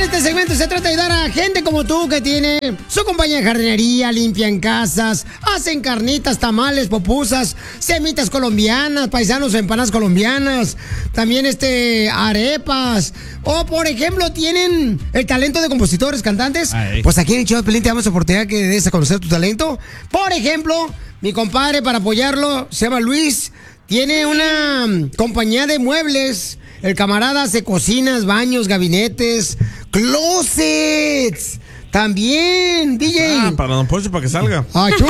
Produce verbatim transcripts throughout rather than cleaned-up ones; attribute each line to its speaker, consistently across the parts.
Speaker 1: este segmento se trata de ayudar a gente como tú que tiene su compañía de jardinería, limpian casas, hacen carnitas, tamales, pupusas, semitas colombianas, paisanos, empanadas colombianas, también este arepas, o por ejemplo tienen el talento de compositores, cantantes. Ay. Pues aquí en el show de Pelín te damos la oportunidad que des a conocer tu talento. Por ejemplo, mi compadre, para apoyarlo, se llama Luis, tiene una compañía de muebles. El camarada hace cocinas, baños, gabinetes, closets. También, D J.
Speaker 2: Ah, para Don Poncho, para que salga.
Speaker 1: ¡Achú!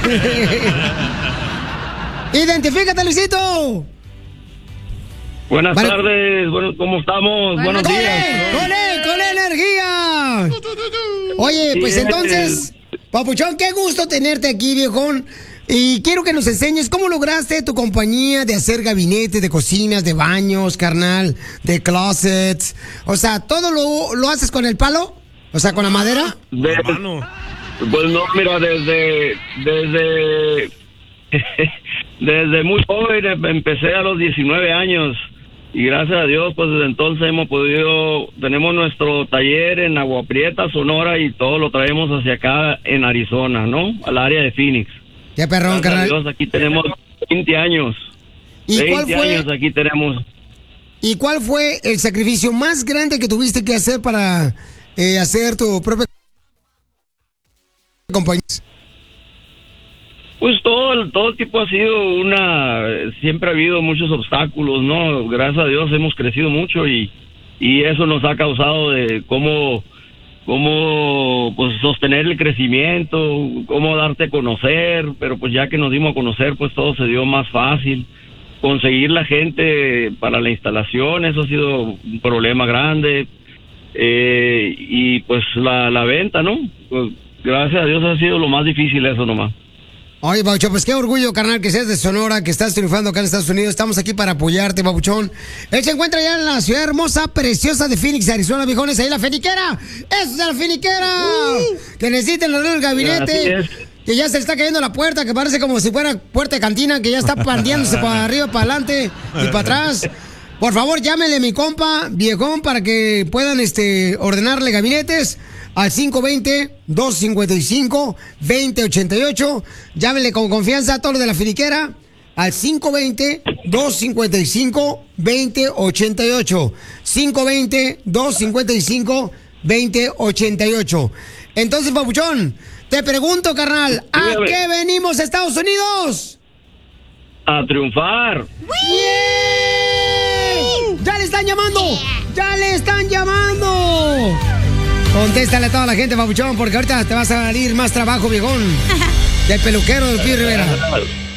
Speaker 1: ¡Identifícate, Luisito!
Speaker 3: Buenas
Speaker 1: Vale.
Speaker 3: tardes, bueno, ¿cómo estamos?
Speaker 1: Bueno,
Speaker 3: Buenos
Speaker 1: ¡con
Speaker 3: días.
Speaker 1: él, con él, con energía! Oye, pues
Speaker 3: Sí,
Speaker 1: entonces, Papuchón, qué gusto tenerte aquí, viejón. Y quiero que nos enseñes cómo lograste tu compañía de hacer gabinetes, de cocinas, de baños, carnal, de closets. O sea, ¿todo lo, lo haces con el palo? O sea, ¿con la madera?
Speaker 3: De- pues no, mira, desde desde desde muy joven empecé a los diecinueve años y gracias a Dios pues desde entonces hemos podido, tenemos nuestro taller en Agua Prieta, Sonora, y todo lo traemos hacia acá en Arizona, ¿no? Al área de Phoenix.
Speaker 1: Qué perrón,
Speaker 3: Gracias a
Speaker 1: carnal.
Speaker 3: Dios, aquí tenemos veinte años.
Speaker 1: ¿Y cuál
Speaker 3: veinte
Speaker 1: fue?
Speaker 3: años aquí tenemos.
Speaker 1: ¿Y cuál fue el sacrificio más grande que tuviste que hacer para eh, hacer tu propia compañía?
Speaker 3: Pues todo, todo tipo ha sido una, siempre ha habido muchos obstáculos, ¿no? Gracias a Dios hemos crecido mucho y, y eso nos ha causado de cómo, cómo pues sostener el crecimiento, cómo darte a conocer, pero pues ya que nos dimos a conocer pues todo se dio más fácil. Conseguir la gente para la instalación, eso ha sido un problema grande, eh, y pues la, la venta, ¿no? Pues, gracias a Dios ha sido lo más difícil eso nomás.
Speaker 1: Oye, Papuchón, pues qué orgullo, carnal, que seas de Sonora, que estás triunfando acá en Estados Unidos. Estamos aquí para apoyarte, Papuchón. Él se encuentra ya en la ciudad hermosa, preciosa de Phoenix, Arizona, viejones. Ahí la finiquera. ¡Eso es la finiquera! Uh, que necesiten arreglar el gabinete. Que ya se le está cayendo la puerta, que parece como si fuera puerta de cantina, que ya está pandeándose para arriba, para adelante y para atrás. Por favor, llámenle mi compa, viejón, para que puedan este ordenarle gabinetes al cinco dos cero, dos cinco cinco, dos cero ocho ocho. Llámenle con confianza a todos los de la finiquera al cinco dos cero, dos cinco cinco, dos cero ocho ocho. cinco dos cero, dos cinco cinco, dos cero ocho ocho. Entonces, Papuchón, te pregunto, carnal, ¿a
Speaker 3: Dígame.
Speaker 1: qué venimos a Estados Unidos?
Speaker 3: A triunfar.
Speaker 1: ¡Yeah! ¡Ya le están llamando! ¡Ya le están llamando! Contéstale a toda la gente, Papuchón, porque ahorita te vas a salir más trabajo, viejón. Del peluquero del Pío Rivera.